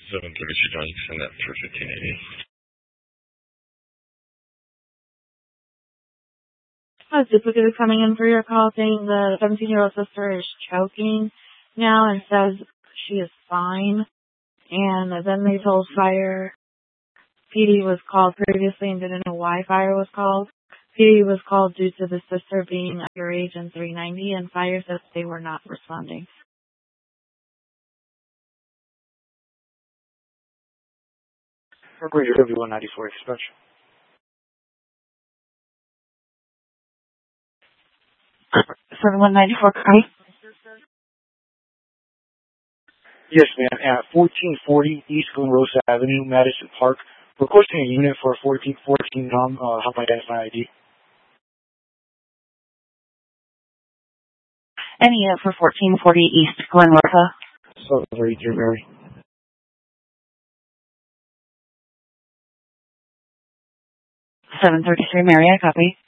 732 John, you can send that for 1580. A duplicate is coming in for your call saying the 17-year-old sister is choking now and says she is fine. And then they told fire. PD was called previously and didn't know why fire was called. PD was called due to the sister being underage and 390, and fire said they were not responding. Operator W194 dispatch. Sorry, 194, copy. Yes, ma'am. At 1440 East Glen Rosa Avenue, Madison Park. Requesting a unit for 1414 help identify ID. Any unit for 1440 East Glen Rosa. 733 Mary. 733 Mary, I copy.